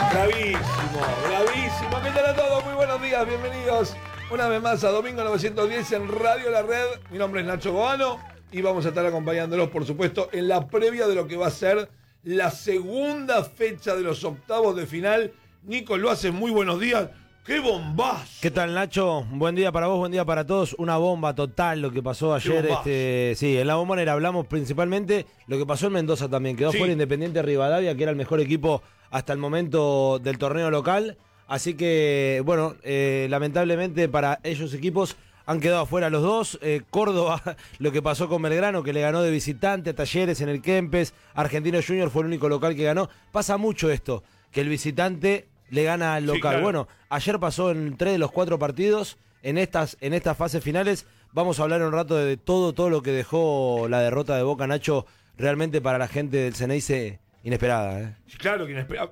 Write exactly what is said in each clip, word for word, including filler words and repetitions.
Bravísimo, bravísimo. ¿Qué tal a todos? Muy buenos días, bienvenidos una vez más a Domingo novecientos diez en Radio La Red. Mi nombre es Nacho Goano y vamos a estar acompañándolos, por supuesto, en la previa de lo que va a ser la segunda fecha de los octavos de final. Nico, lo hace muy buenos días. ¡Qué bombazo! ¿Qué tal, Nacho? Buen día para vos, buen día para todos. Una bomba total lo que pasó ayer. Este, sí, en la Bombonera hablamos principalmente lo que pasó en Mendoza también. Quedó Sí. fuera Independiente Rivadavia, que era el mejor equipo hasta el momento del torneo local. Así que, bueno, eh, lamentablemente para ellos equipos han quedado afuera los dos. Eh, Córdoba, lo que pasó con Belgrano, que le ganó de visitante a Talleres en el Kempes. Argentino Junior fue el único local que ganó. Pasa mucho esto, que el visitante le gana al local. Sí, claro. Bueno, ayer pasó en tres de los cuatro partidos. En estas, en estas fases finales vamos a hablar un rato de todo, todo lo que dejó la derrota de Boca, Nacho, realmente para la gente del Ceneice inesperada. ¿eh? Claro que inesperado.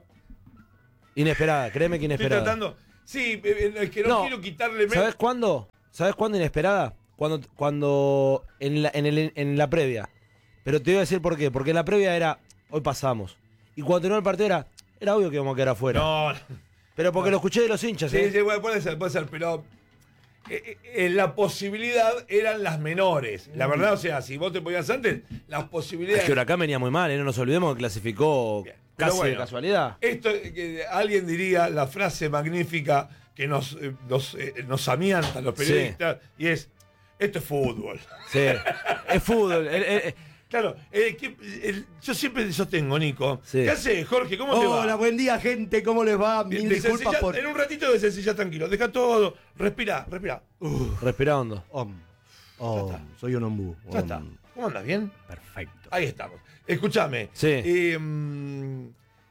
Inesperada, créeme que Estoy inesperada. tratando. Sí, eh, es que no, No, quiero quitarle. ¿Sabes cuándo? ¿Sabes cuándo inesperada? Cuando, cuando en la, en, el, en la previa. Pero te voy a decir por qué. Porque en la previa era, hoy pasamos. Y cuando terminó el partido era, era obvio que íbamos a quedar afuera. No, Pero porque no. lo escuché de los hinchas. Sí, ¿eh? sí, bueno, puede ser, puede ser, pero eh, eh, la posibilidad eran las menores. La verdad, o sea, si vos te podías antes, las posibilidades. Es que Huracán venía muy mal, ¿eh? No nos olvidemos que clasificó Bien, pero casi bueno, de casualidad. Esto, eh, que alguien diría la frase magnífica que nos, eh, nos, eh, nos amianta a los periodistas, y es, esto es fútbol. Sí, es fútbol. el- el- Claro, eh, que, el- yo siempre sostengo, Nico. Sí. ¿Qué haces, Jorge? ¿Cómo te va? Hola, buen día, gente. ¿Cómo les va? Mil De disculpas sencilla- por... En un ratito de sencilla tranquilo. Deja todo. Respira, respira. Uh, respira hondo. Om. Om. Ya está. Soy un ombú. ya Om. está. ¿Cómo andas? ¿Bien? Perfecto. Ahí estamos. Escúchame. Sí. Eh, mm,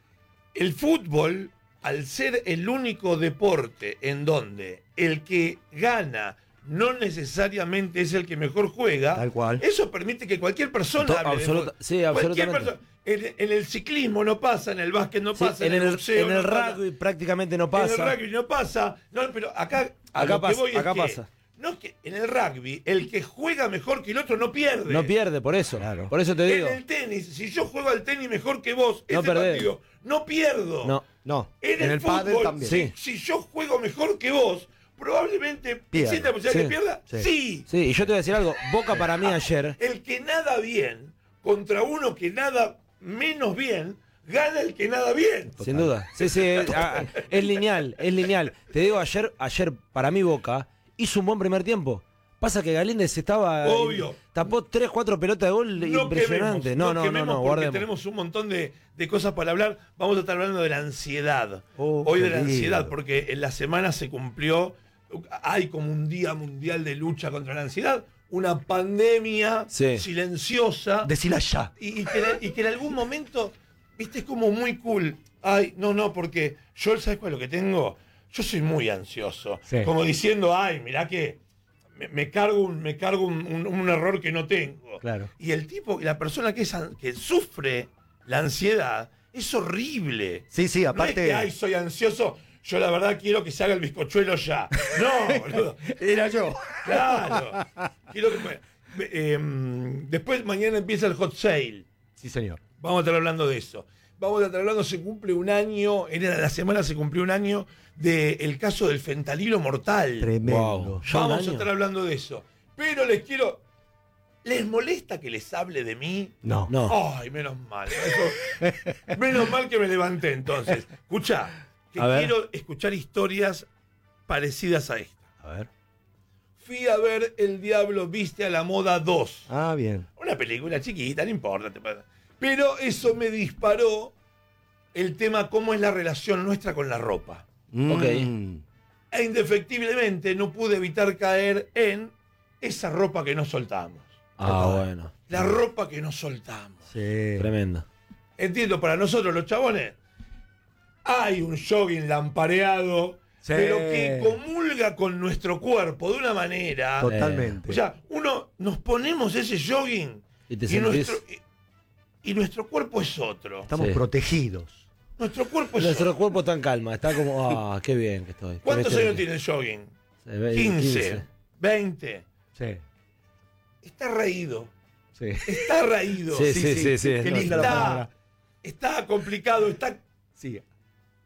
el fútbol, al ser el único deporte en donde el que gana no necesariamente es el que mejor juega, Tal cual. eso permite que cualquier persona To- hable de absoluta- fútbol. sí, Cualquier absolutamente. persona. En, en el ciclismo no pasa, en el básquet no Sí, pasa, en el, boxeo en el no pasa. rugby prácticamente no pasa. En el rugby no pasa. No, pero acá, a Acá lo que pasa, voy es acá que- pasa. No es que en el rugby, el que juega mejor que el otro no pierde. No pierde, por eso. Claro. Por eso te digo. En el tenis, si yo juego al tenis mejor que vos, No ese perdés. partido, no pierdo. No. No. En, En el, el pádel fútbol, también. si, Sí. si yo juego mejor que vos, probablemente Pierda. existe la posibilidad Sí. que pierda. Sí. Sí. Sí, y yo te voy a decir algo. Boca para mí ayer. El que nada bien contra uno que nada menos bien, gana el que nada bien. Sin duda. Sí, sí, es, a- a- es lineal, es lineal. Te digo, ayer, ayer para mí Boca hizo un buen primer tiempo. Pasa que Galíndez estaba. Obvio. Tapó tres, cuatro pelotas de gol No impresionante. quememos, no, no, no, quememos no, porque guardemos. tenemos un montón de, de cosas para hablar. Vamos a estar hablando de la ansiedad. Oh, Hoy de qué la lindo. ansiedad, porque en la semana se cumplió, hay como un día mundial de lucha contra la ansiedad, una pandemia Sí. silenciosa Decila ya. y, y que, y que en algún momento, viste, es como muy cool. Ay, no, no, porque yo, ¿sabes cuál es lo que tengo? Yo soy muy ansioso. Sí. Como diciendo, ay, mirá que me, me cargo, un, me cargo un, un- un error que no tengo. Claro. Y el tipo, la persona que, es, an- que sufre la ansiedad, es horrible. Sí, sí, No es aparte... que, ay, soy ansioso, yo la verdad quiero que se haga el bizcochuelo ya. No, boludo. Era yo. Claro. Quiero que me- me- em, después mañana empieza el hot sale. Sí, señor. Vamos a estar hablando de eso. Vamos a estar hablando, se cumple un año, en la semana se cumplió un año del caso del fentanilo mortal. Tremendo. Wow. ¿Ya un Vamos a año? estar hablando de eso. Pero les quiero... ¿Les molesta que les hable de mí? No. No. Ay, menos mal. Eso- menos mal que me levanté entonces. Escuchá, que A ver. quiero escuchar historias parecidas a esta. A ver. Fui a ver El Diablo Viste a la Moda dos. Ah, bien. Una película chiquita, no importa. te pasa. Pero eso me disparó el tema cómo es la relación nuestra con la ropa. Ok. Mm. E indefectiblemente no pude evitar caer en esa ropa que no soltamos. Ah, bueno. La ropa que no soltamos. Sí. Tremendo. Entiendo, para nosotros los chabones hay un jogging lampareado, Sí. pero que comulga con nuestro cuerpo de una manera. Totalmente. O sea, uno nos ponemos ese jogging Y te y, sentís- nuestro, y, y nuestro cuerpo es otro. Estamos Sí. protegidos. Nuestro cuerpo es Nuestro otro. cuerpo está en calma, está como, ah, qué bien que estoy. ¿Cuántos Qué bien años que- tiene el jogging? Se ve- quince, veinte. Sí. Está raído. Sí. Está raído. Sí, sí, sí, sí, Qué no, linda la Está, palabra. está complicado, está Sí.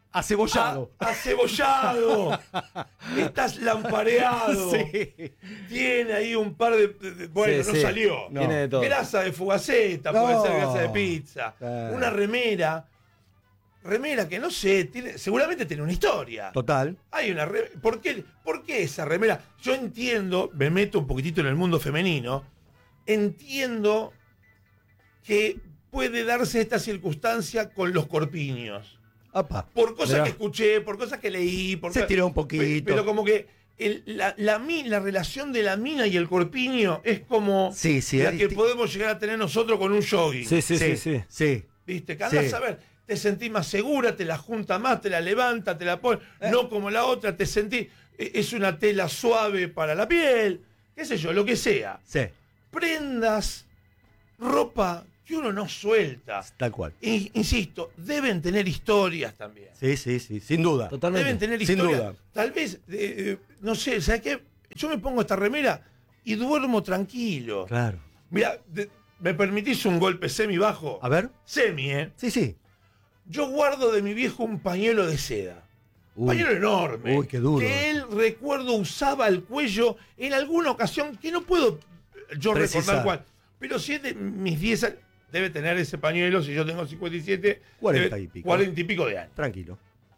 Acebollado. A- Acebollado. Estás lampareado. Sí. Tiene ahí un par de. de- de- bueno, Sí, no sí. salió. No. Tiene de todo. Grasa de fugaceta, No. puede ser grasa de pizza. Claro. Una remera. Remera que no sé, tiene, seguramente tiene una historia. Total. Hay una remera. ¿Por qué, ¿Por qué esa remera? Yo entiendo, me meto un poquitito en el mundo femenino. Entiendo que puede darse esta circunstancia con los corpiños. Apa. Por cosas Mirá. que escuché, por cosas que leí. Por Se cosas- tiró un Pe- poquito. Pero como que el- la, la, mi- la relación de la mina y el corpiño es como Sí, sí, la es que disti- podemos llegar a tener nosotros con un jogging. Sí, sí, sí, sí. Sí. ¿Viste? Que andás Sí. a ver, te sentís más segura, te la junta más, te la levanta, te la pone. No como la otra, te sentís. e- Es una tela suave para la piel, qué sé yo, lo que sea. Sí. Prendas, ropa que uno no suelta. Tal cual. I- insisto, deben tener historias también. Sí, sí, sí. Sin duda. Totalmente. Deben tener Sin historias. duda. Tal vez, eh, eh, no sé, ¿sabes qué? Yo me pongo esta remera y duermo tranquilo. Claro. Mira, ¿me permitís un golpe semi bajo? A ver. Semi, ¿eh? Sí, sí. Yo guardo de mi viejo un pañuelo de seda. Uy. Pañuelo enorme. Uy, qué duro. Que él, recuerdo, usaba al cuello en alguna ocasión que no puedo yo Precisar. recordar cuál. Pero si es de mis diez años, debe tener ese pañuelo, si yo tengo cincuenta y siete, cuarenta debe- y pico. cuarenta y pico de años. Tranquilo.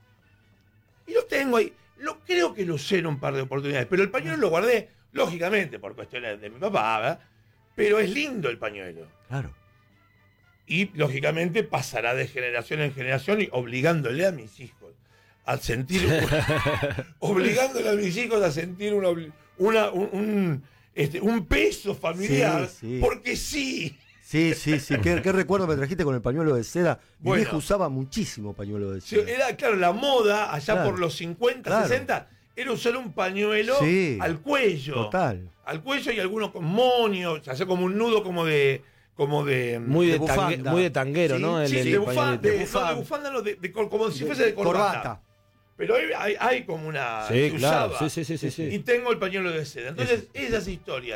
Y lo tengo ahí. Lo, creo que lo usé en un par de oportunidades, pero el pañuelo lo guardé, lógicamente, por cuestiones de mi papá, ¿verdad? Pero es lindo el pañuelo. Claro. Y, lógicamente, pasará de generación en generación y obligándole a mis hijos a sentir... obligándole a mis hijos a sentir una, obli- una, un, un, este, un peso familiar, Sí, sí. porque sí. Sí, sí, sí. ¿Qué, qué recuerdo me trajiste con el pañuelo de seda? Mi Bueno. viejo usaba muchísimo pañuelo de Sí, seda. era, claro, la moda, allá Claro. por los cincuenta, Claro. sesenta, era usar un pañuelo Sí. al cuello. Total. Al cuello y algunos con moño, o sea, hacer como un nudo como de... Como de Muy de, De tangue- bufanda. muy de tanguero, Sí, ¿no? El- sí, el de, bufanda, pañuelito. de, de no, bufanda. de bufanda, no, de, de cor- como si fuese de corbata. Corbata. Pero hay, hay, hay como una... Sí, se claro. usaba. Sí, sí, sí, sí, sí. Y tengo el pañuelo de seda. Entonces, esas historias,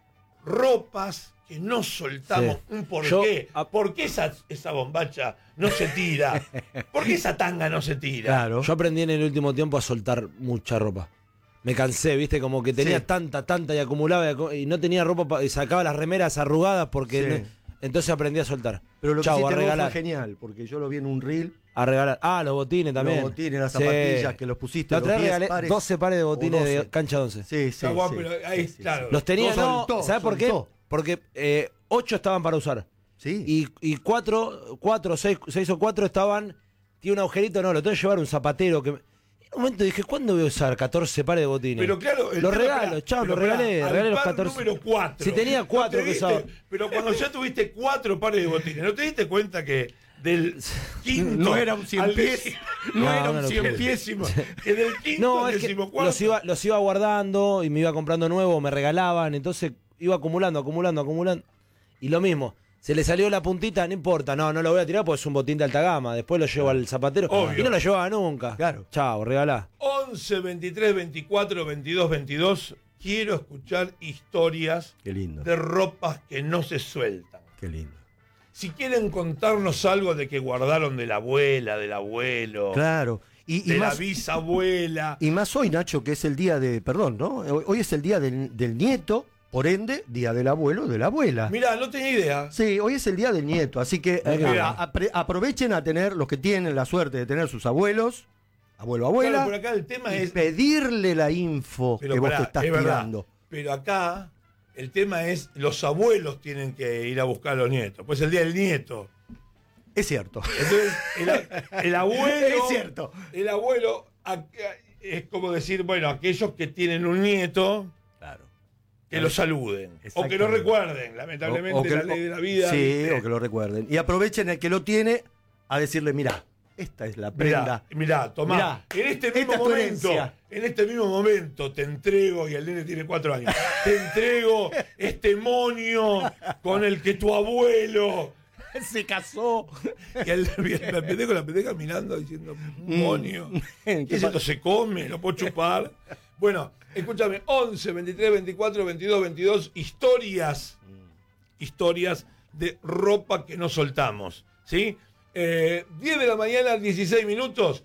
ropas que no soltamos, Sí. un por Yo- qué. a- ¿Por qué esa, esa bombacha no se tira? ¿Por qué esa tanga no se tira? Claro. Yo aprendí en el último tiempo a soltar mucha ropa. Me cansé, viste, como que tenía Sí. tanta, tanta y acumulaba y, acu- y no tenía ropa pa- y sacaba las remeras arrugadas porque Sí. no- entonces aprendí a soltar. Pero lo que Chau, hiciste a vos fue regalar. genial, porque yo lo vi en un reel. A regalar. Ah, los botines también. Los botines, las Sí. zapatillas que los pusiste. La los otra vez diez regalé pares. doce pares de O botines de doce. cancha once. Sí, sí. Está guapo, sí. pero ahí, Sí, sí, claro. sí. Los tenía, no, Soltó, ¿sabes por qué? soltó. Porque eh, ocho estaban para usar. Sí. Y, y cuatro, cuatro, seis, seis o cuatro estaban. Tiene un agujerito, no, lo tengo que llevar a un zapatero. Que me- En un momento dije, ¿cuándo voy a usar catorce pares de botines? Pero claro, el Los tema, regalo, pará, chao, pero los regalé, pará, regalé al los par catorce. número cuatro. Si tenía cuatro ¿No te que usaba. diste- Pero cuando ya tuviste cuatro pares de botines, ¿no te diste cuenta que del quinto No era un cien al pies. décimo- No, No, era no un lo cien pude. pies. décimo, que del quinto No, al es que decimocuarto. los iba, los iba guardando y me iba comprando nuevos, me regalaban, entonces iba acumulando, acumulando, acumulando. Y lo mismo, se le salió la puntita, no importa, no, no lo voy a tirar porque es un botín de alta gama. Después lo llevo al zapatero Obvio. y no lo llevaba nunca. Claro. Chao, regalá. once, veintitrés, veinticuatro, veintidós, veintidós. Quiero escuchar historias Qué lindo. de ropas que no se sueltan. Qué lindo. Si quieren contarnos algo de que guardaron de la abuela, del abuelo, Claro. Y, y de la más, bisabuela. y más hoy, Nacho, que es el día de. Perdón, ¿no? Hoy hoy es el día del, del nieto, por ende, día del abuelo, de la abuela. Mirá, no tenía idea. Sí, hoy es el día del nieto, así que eh, Mirá. a- apre- aprovechen a tener los que tienen la suerte de tener sus abuelos, abuelo, abuela, Claro, por acá el tema y es. pedirle la info Pero que vos pará, te estás es verdad. tirando. Pero acá el tema es los abuelos tienen que ir a buscar a los nietos. Pues el día del nieto. Es cierto. Entonces, el, el abuelo. Es cierto. El abuelo acá es como decir, bueno, aquellos que tienen un nieto, Claro. que lo saluden. O que lo Exactamente. recuerden, lamentablemente, la ley de la vida. Sí, ¿viste? o que lo recuerden. Y aprovechen el que lo tiene a decirle, mirá, esta es la Mirá, prenda. mirá, tomá. Mirá, en este esta mismo es tu momento, herencia. en este mismo momento te entrego, y el nene tiene cuatro años, te entrego este monio con el que tu abuelo. Se casó. Y el, la pendeja, la pendeja mirando diciendo, un monio. ¿Qué es esto? ¿Se come? ¿Lo puedo chupar? Bueno, escúchame, once, veintitrés, veinticuatro, veintidós, veintidós, historias, historias de ropa que no soltamos, ¿sí? Eh, diez de la mañana, dieciséis minutos.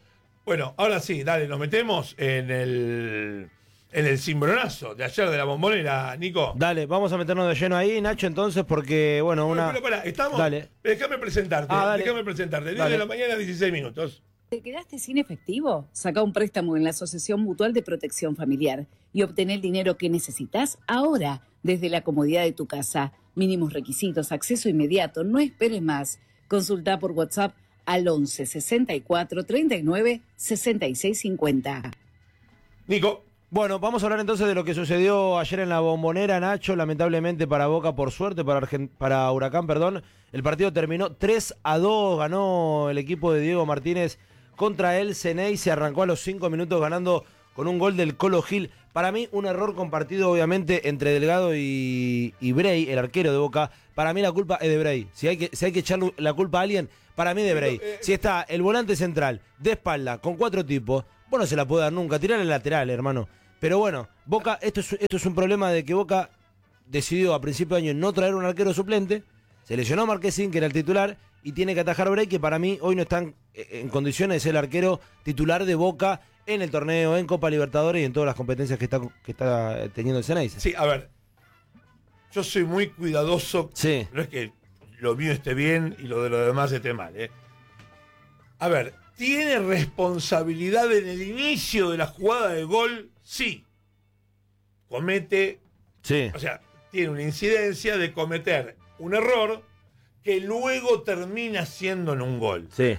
Bueno, ahora sí, dale, nos metemos en el, en el cimbronazo de ayer de la Bombonera, Nico. Dale, vamos a meternos de lleno ahí, Nacho, entonces, porque, bueno, una... Bueno, pero pará, estamos... Dale. Déjame presentarte, Ah, dale. déjame presentarte. diez Dale. de la mañana, dieciséis minutos. ¿Te quedaste sin efectivo? Saca un préstamo en la Asociación Mutual de Protección Familiar y obtén el dinero que necesitas ahora, desde la comodidad de tu casa. Mínimos requisitos, acceso inmediato, no esperes más. Consulta por WhatsApp al once sesenta y cuatro treinta y nueve sesenta y seis cincuenta. Nico. Bueno, vamos a hablar entonces de lo que sucedió ayer en la Bombonera, Nacho. Lamentablemente para Boca, por suerte, para, Argent- para Huracán, perdón. El partido terminó tres a dos, ganó el equipo de Diego Martínez contra el Ceney. Se arrancó a los cinco minutos ganando con un gol del Colo Gil. Para mí, un error compartido, obviamente, entre Delgado y, y Bray, el arquero de Boca. Para mí la culpa es de Bray. Si hay que, si hay que echarle la culpa a alguien, para mí de Bray. Si está el volante central, de espalda, con cuatro tipos, vos no se la puede dar nunca. Tirar el lateral, hermano. Pero bueno, Boca, esto es, esto es un problema de que Boca decidió a principio de año no traer un arquero suplente. Se lesionó a Marquesín, que era el titular, y tiene que atajar Bray, que para mí hoy no está en, en condiciones de ser el arquero titular de Boca en el torneo, en Copa Libertadores y en todas las competencias que está, que está teniendo el Ceneice. Sí, a ver, yo soy muy cuidadoso. Sí. No es que lo mío esté bien y lo de los demás esté mal, ¿eh? A ver, ¿tiene responsabilidad en el inicio de la jugada de gol? Sí. Comete, Sí. o sea, tiene una incidencia de cometer un error que luego termina siendo en un gol. Sí.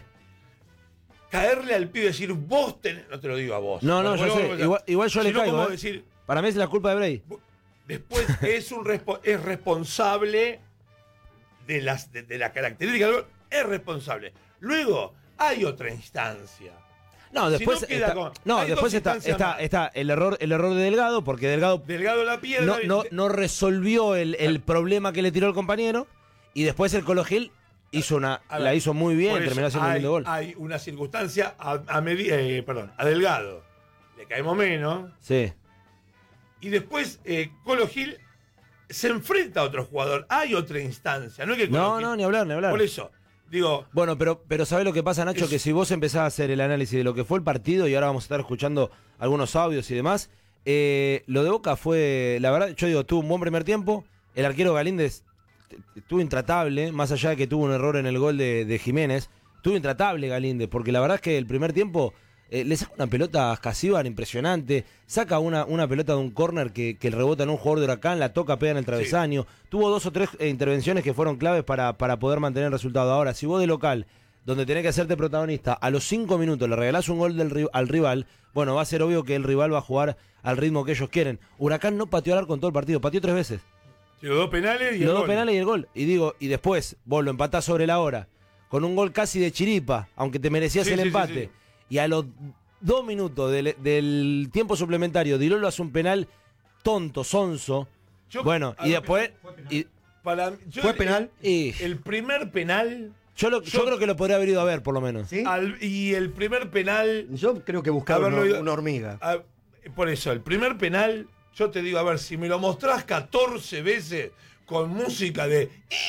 Caerle al pibe y decir, vos tenés, no te lo digo a vos. No, no, Bueno, yo bueno, sé. bueno, Igual, igual yo le sino caigo. como ¿eh? decir, Para mí es la culpa de Bray. después es un respo- es responsable de las de, de la característica del gol, es responsable. Luego hay otra instancia. No, Si después no queda está, con- no, hay después dos está, instancias está, más. está el error, el error de Delgado, porque Delgado Delgado la piedra. no, no, no resolvió el, el problema que le tiró el compañero, y después el Colo Gil hizo una, A ver, la hizo muy bien, por eso terminó haciendo un hay, lindo gol. hay una circunstancia a, a medi- eh, perdón, a Delgado. Le caemos menos. Sí. Y después eh, Colo Gil se enfrenta a otro jugador. Hay otra instancia. No es que Colo No, Gil- no, ni hablar, ni hablar. Por eso, digo, Bueno, pero, pero ¿sabés lo que pasa, Nacho? Es- Que si vos empezás a hacer el análisis de lo que fue el partido, y ahora vamos a estar escuchando algunos audios y demás, eh, lo de Boca fue, la verdad, yo digo, tuvo un buen primer tiempo, el arquero Galíndez t- estuvo intratable, más allá de que tuvo un error en el gol de, de Jiménez, estuvo intratable Galíndez, porque la verdad es que el primer tiempo eh, le saca una pelota a Casíbar impresionante, saca una, una pelota de un córner que, que rebota en un jugador de Huracán, la toca, pega en el travesaño, tuvo dos o tres eh, intervenciones que fueron claves para, para poder mantener el resultado. Ahora, si vos de local, donde tenés que hacerte protagonista, a los cinco minutos le regalás un gol del, ri- al rival, bueno, va a ser obvio que el rival va a jugar al ritmo que ellos quieren. Huracán no pateó al arco en todo el partido, pateó tres veces. los dos penales y el Los dos gol. penales y el gol. Y digo, y después vos lo empatás sobre la hora, con un gol casi de chiripa, aunque te merecías Sí, el sí, sí, empate. sí. Y a los dos minutos del, del tiempo suplementario, Dilolo hace un penal tonto, sonso. Yo- Bueno, a y ver, después... y- Para, yo- ¿Fue penal? y El primer penal. yo, lo- yo yo- creo que lo podría haber ido a ver, por lo menos. ¿Sí? al- y el primer penal. Yo creo que buscaba Haberlo una, ido- una hormiga. a- por eso, el primer penal, yo te digo, a ver, si me lo mostrás catorce veces con música de.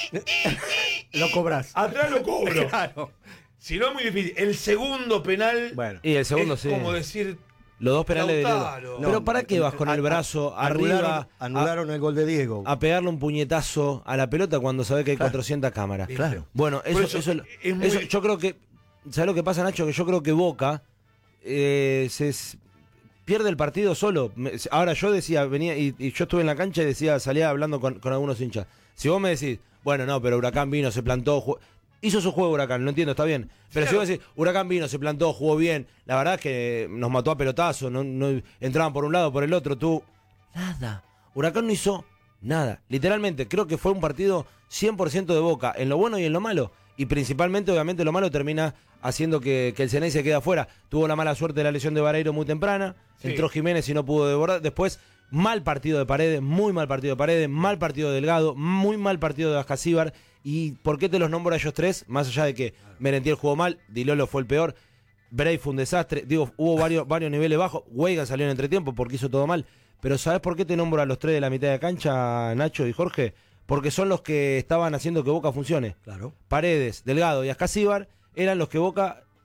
Lo cobras. Atrás lo cobro. Claro. Si no es muy difícil. El segundo penal. Bueno. Y el segundo es sí. como decir. Los dos penales de Lautaro. Dilolo. No, Pero ¿para qué vas con el A- brazo a- arriba Anularon, anularon el gol de Diego. a, a pegarle un puñetazo a la pelota cuando sabés que hay cuatrocientas cámaras? Claro. Bueno, eso, Por eso eso, es muy- eso- yo creo que, ¿sabes lo que pasa, Nacho? Que yo creo que Boca eh, se s- pierde el partido solo. Me- Ahora yo decía, venía y, y yo estuve en la cancha y decía, salía hablando con, con algunos hinchas. Si vos me decís, bueno, no, pero Huracán vino, se plantó, ju- hizo su juego Huracán, lo entiendo, está bien. Pero si Claro. vos decís, Huracán vino, se plantó, jugó bien, la verdad es que nos mató a pelotazo, no, no- entraban por un lado, por el otro, tú, nada. Huracán no hizo nada. Literalmente, creo que fue un partido cien por ciento de Boca, en lo bueno y en lo malo. Y principalmente, obviamente, lo malo termina haciendo que, que el Ceney se quede afuera. Tuvo la mala suerte de la lesión de Vareiro muy temprana. Sí. Entró Jiménez y no pudo desbordar. Después, mal partido de Paredes, muy mal partido de Paredes, mal partido de Delgado, muy mal partido de Ascasíbar. ¿Y por qué te los nombro a ellos tres? Más allá de que Merentiel jugó mal, Dilolo fue el peor, Bray fue un desastre. Digo, hubo varios, varios niveles bajos. Weigan salió en entretiempo porque hizo todo mal. Pero ¿sabes por qué te nombro a los tres de la mitad de cancha, Nacho y Jorge? Porque son los que estaban haciendo que Boca funcione. Claro. Paredes, Delgado y Ascasíbar eran los que Boca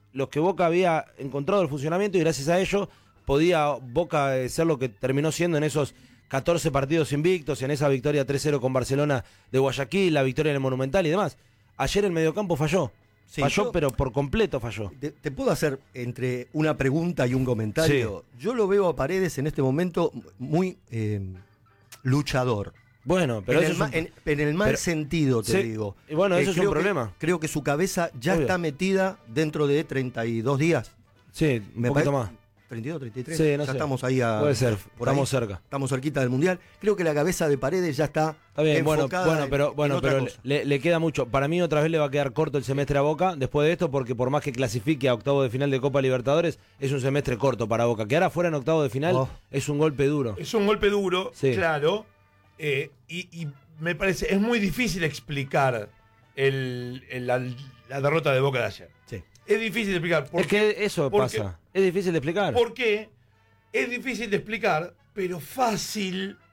los que Boca había encontrado el funcionamiento y gracias a ello podía Boca eh, ser lo que terminó siendo en esos catorce partidos invictos, en esa victoria tres cero con Barcelona de Guayaquil, la victoria en el Monumental y demás. Ayer el mediocampo falló. Sí, falló, yo- pero por completo falló. Te, te puedo hacer entre una pregunta y un comentario. Yo lo veo a Paredes en este momento muy eh, luchador. Bueno, pero en, eso el es ma- un- en- en el mal pero- sentido, te Sí, digo. y bueno, Eh, eso es un creo que- problema. Creo que su cabeza ya Obvio. está metida dentro de treinta y dos días. Sí, un Me poquito pare- más. treinta y dos, treinta y tres. Sí, no ya sé. estamos ahí a, Puede ser, por estamos ahí. cerca. Estamos cerquita del Mundial. Creo que la cabeza de Paredes ya está Está bien, bueno, enfocada bueno, en- pero, en bueno, otra pero cosa. le, le queda mucho. Para mí otra vez le va a quedar corto el semestre a Boca después de esto, porque por más que clasifique a octavo de final de Copa Libertadores, es un semestre corto para Boca. Quedar afuera en octavo de final Oh. es un golpe duro. Es un golpe duro, Sí. claro. eh, y, y me parece, es muy difícil explicar el, el- la, la derrota de Boca de ayer. Sí. Es difícil de explicar. ¿Por Es qué? que eso porque- pasa. Es difícil de explicar. ¿Por qué? Es difícil de explicar, pero fácil